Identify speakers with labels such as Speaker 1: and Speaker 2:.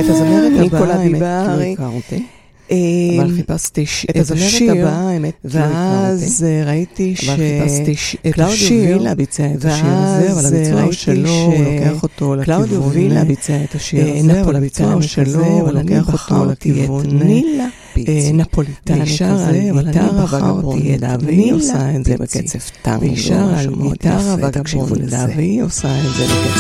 Speaker 1: את הזמרת
Speaker 2: ניקולה
Speaker 1: הבאה,
Speaker 2: ביבארי.
Speaker 1: לא הכרתי. אבל חיפשתי את הזמרת הבאה, האמת,
Speaker 2: ואז ראיתי
Speaker 1: קלאודיו וילה ביצע את השיר הזה, אבל הביצוע שלו הוא לוקח אותו לכיוון...
Speaker 2: קלאודיו וילה ביצע את השיר הזה, אבל הביצוע שלו הוא לוקח אותו לכיוון...
Speaker 1: נילה
Speaker 2: נפוליטני כזה, אבל אני בחרתי את
Speaker 1: והיא עושה את זה בקצב טנגו.
Speaker 2: והיא שרה על גיטרה וגברונדה, והיא עושה את זה בקצב